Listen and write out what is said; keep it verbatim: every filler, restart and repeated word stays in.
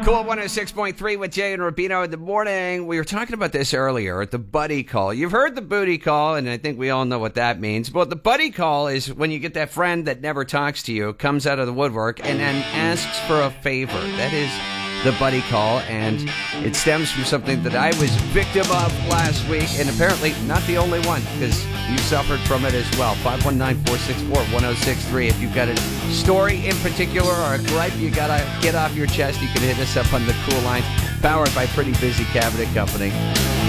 Cool one oh six point three with Jay and Rubino in the morning. We were talking about this earlier, the buddy call. You've heard the booty call, and I think we all know what that means. But the buddy call is when you get that friend that never talks to you, comes out of the woodwork, and then asks for a favor. That is the buddy call, and it stems from something that I was victim of last week, and apparently not the only one, because you suffered from it as well. five one nine, four six four, one oh six three. If you've got a story in particular or a gripe you got to get off your chest, you can hit us up on the Cool Line, powered by Pretty Busy Cabinet Company.